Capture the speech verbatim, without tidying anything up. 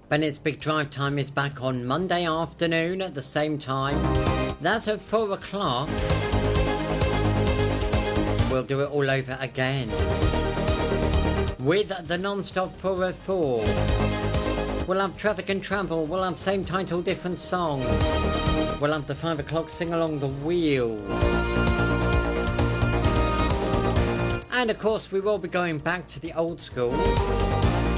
Bennett's Big Drive Time is back on Monday afternoon at the same time. That's at four o'clock. We'll do it all over again with the non-stop four oh four. We'll have Traffic and Travel. We'll have same title, different song. We'll have the five o'clock sing along the wheel. And of course we will be going back to the old school.